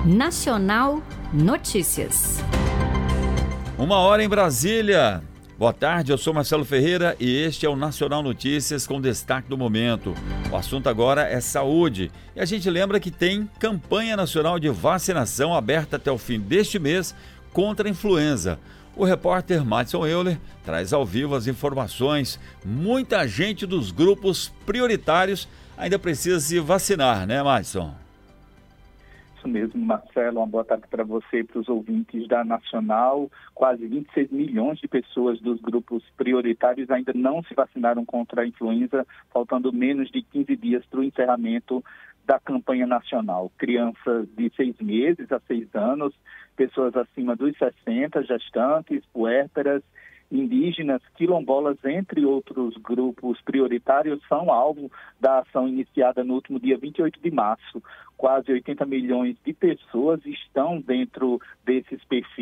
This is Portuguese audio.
Nacional Notícias. 1h em Brasília. Boa tarde, eu sou Marcelo Ferreira e este é o Nacional Notícias com destaque do momento. O assunto agora é saúde e a gente lembra que tem campanha nacional de vacinação aberta até o fim deste mês contra a influenza. O repórter Madison Euler traz ao vivo as informações. Muita gente dos grupos prioritários ainda precisa se vacinar, né, Madison? Isso mesmo, Marcelo. Uma boa tarde para você e para os ouvintes da Nacional. Quase 26 milhões de pessoas dos grupos prioritários ainda não se vacinaram contra a influenza, faltando menos de 15 dias para o encerramento da campanha nacional. Crianças de 6 meses a 6 anos, pessoas acima dos 60, gestantes, puérperas, indígenas, quilombolas, entre outros grupos prioritários, são alvo da ação iniciada no último dia 28 de março. Quase 80 milhões de pessoas estão dentro desses perfis.